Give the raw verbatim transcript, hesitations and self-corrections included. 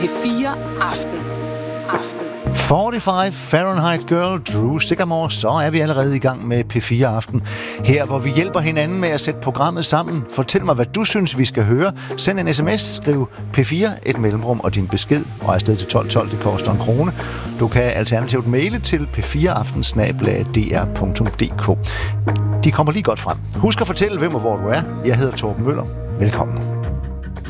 P fire Aften. Aften. fyrre-fem Fahrenheit Girl, Drew Sycamore, så er vi allerede i gang med P fire Aften. Her, hvor vi hjælper hinanden med at sætte programmet sammen. Fortæl mig, hvad du synes, vi skal høre. Send en sms, skriv P fire, et mellemrum og din besked, og afsted til tolv tolv, det koster en krone. Du kan alternativt maile til p fire aften snabel-a d r punktum d k. De kommer lige godt frem. Husk at fortælle, hvem og hvor du er. Jeg hedder Torben Møller. Velkommen.